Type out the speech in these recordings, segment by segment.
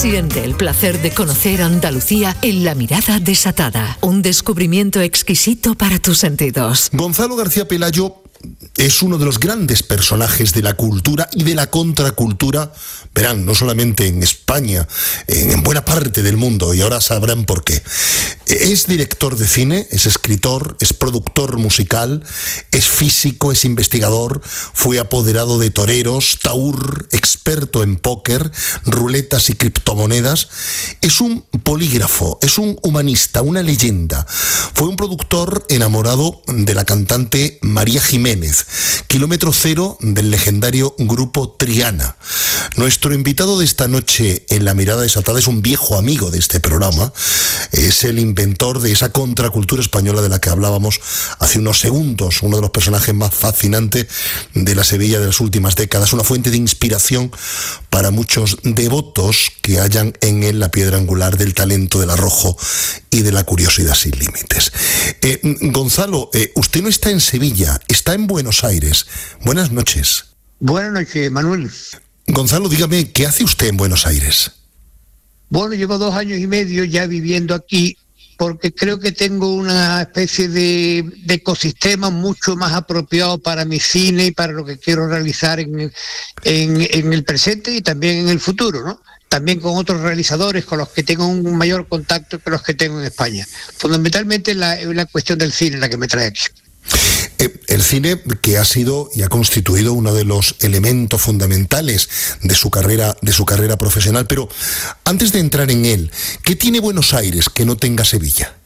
Siente el placer de conocer Andalucía en La Mirada Desatada. Un descubrimiento exquisito para tus sentidos. Gonzalo García Pelayo es uno de los grandes personajes de la cultura y de la contracultura, verán, no solamente en España, en buena parte del mundo, y ahora sabrán por qué. Es director de cine, es escritor, es productor musical, es físico, es investigador, fue apoderado de toreros, taur, experto en póker, ruletas y criptomonedas. Es un polígrafo, es un humanista, una leyenda. Fue un productor enamorado de la cantante María Jiménez, kilómetro cero del legendario grupo Triana. Nuestro invitado de esta noche en La Mirada Desatada es un viejo amigo de este programa, es el inventor de esa contracultura española de la que hablábamos hace unos segundos, uno de los personajes más fascinantes de la Sevilla de las últimas décadas, una fuente de inspiración para muchos devotos que hallan en él la piedra angular del talento, del arrojo y de la curiosidad sin límites. Gonzalo, usted no está en Sevilla, está en Buenos Aires. Buenas noches. Buenas noches, Manuel. Gonzalo, dígame, ¿qué hace usted en Buenos Aires? Bueno, llevo 2 años y medio ya viviendo aquí, porque creo que tengo una especie de ecosistema mucho más apropiado para mi cine y para lo que quiero realizar en el presente y también en el futuro, ¿no? También con otros realizadores con los que tengo un mayor contacto que los que tengo en España. Fundamentalmente la cuestión del cine la que me trae aquí. El cine, que ha sido y ha constituido uno de los elementos fundamentales de su carrera profesional, pero antes de entrar en él, ¿qué tiene Buenos Aires que no tenga Sevilla?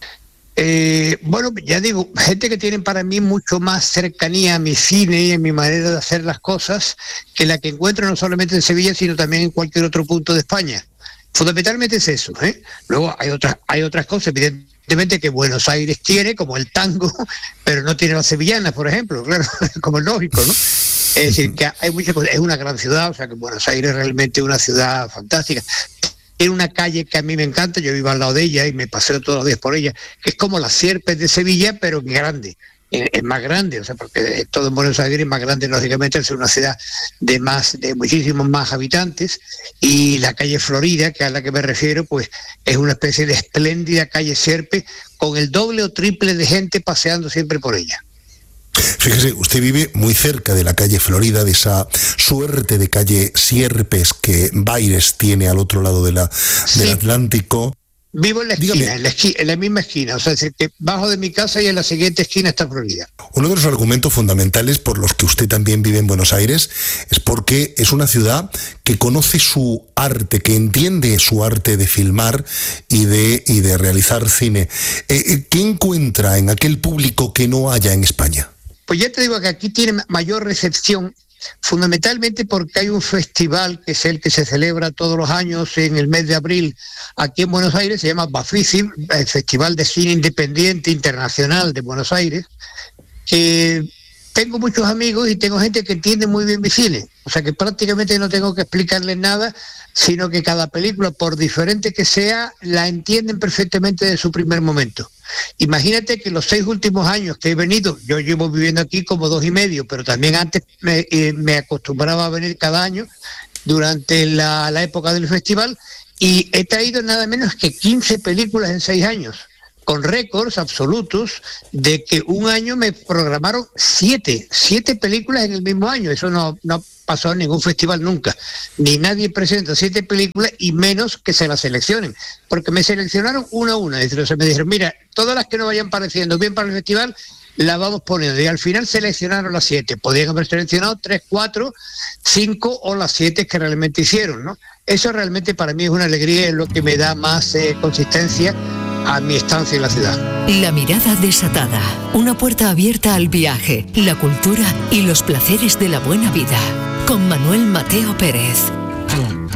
Bueno, ya digo, gente que tiene para mí mucho más cercanía a mi cine y a mi manera de hacer las cosas que la que encuentro no solamente en Sevilla, sino también en cualquier otro punto de España. Fundamentalmente es eso, ¿eh? Luego hay otras cosas, evidentemente, que Buenos Aires tiene, como el tango, pero no tiene las sevillanas, por ejemplo, claro, como es lógico, ¿no? Es decir, que hay muchas cosas, es una gran ciudad, o sea que Buenos Aires es realmente una ciudad fantástica. Tiene una calle que a mí me encanta, yo vivo al lado de ella y me paseo todos los días por ella, que es como las Sierpes de Sevilla, pero grande. Es más grande, o sea, porque todo en Buenos Aires es más grande, lógicamente, al ser una ciudad de muchísimos más habitantes, y la calle Florida, que a la que me refiero, pues es una especie de espléndida calle Sierpe, con el doble o triple de gente paseando siempre por ella. Fíjese, usted vive muy cerca de la calle Florida, de esa suerte de calle Sierpes que Baires tiene al otro lado del Atlántico. Vivo en la esquina, en la misma esquina, o sea, es decir, que bajo de mi casa y en la siguiente esquina está Florida. Uno de los argumentos fundamentales por los que usted también vive en Buenos Aires es porque es una ciudad que conoce su arte, que entiende su arte de filmar y de realizar cine. ¿Qué encuentra en aquel público que no haya en España? Pues ya te digo que aquí tiene mayor recepción, fundamentalmente porque hay un festival que es el que se celebra todos los años en el mes de abril aquí en Buenos Aires, se llama Bafisi, el Festival de Cine Independiente Internacional de Buenos Aires, que tengo muchos amigos y tengo gente que entiende muy bien mi cine, o sea que prácticamente no tengo que explicarles nada, sino que cada película, por diferente que sea, la entienden perfectamente desde su primer momento. Imagínate que los 6 últimos años que he venido, yo llevo viviendo aquí como 2 y medio, pero también antes me acostumbraba a venir cada año durante la época del festival, y he traído nada menos que 15 películas en 6 años, con récords absolutos de que un año me programaron 7 películas en el mismo año. Eso no pasó en ningún festival nunca. Ni nadie presenta 7 películas y menos que se las seleccionen. Porque me seleccionaron una a una. Entonces me dijeron, mira, todas las que no vayan pareciendo bien para el festival, las vamos poniendo. Y al final seleccionaron las 7. Podían haber seleccionado 3, 4, 5 o las 7 que realmente hicieron, ¿no? Eso realmente para mí es una alegría, es lo que me da más consistencia a mi estancia en la ciudad. La Mirada Desatada, una puerta abierta al viaje, la cultura y los placeres de la buena vida, con Manuel Mateo Pérez.